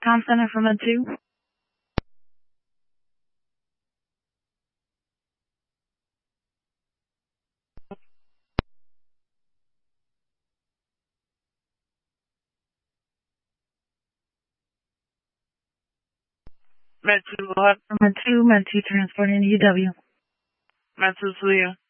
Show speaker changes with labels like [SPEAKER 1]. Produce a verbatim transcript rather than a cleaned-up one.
[SPEAKER 1] Com Center for Med two.
[SPEAKER 2] Med two, what?
[SPEAKER 1] Med two, Med two transporting to U W.
[SPEAKER 2] Med two, Leah.